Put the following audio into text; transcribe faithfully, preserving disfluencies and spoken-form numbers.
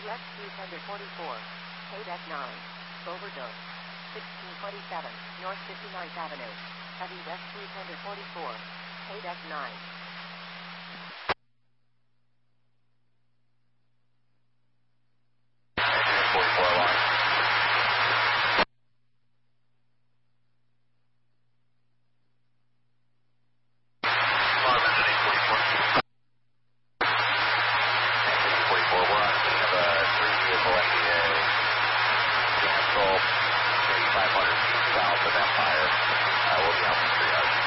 West three forty-four, K nine, overdose. sixteen twenty-seven, North fifty-ninth Avenue, Heavy West three forty-four, K nine. thirty-five hundred feet south of Empire. Uh, we'll be out for three hours.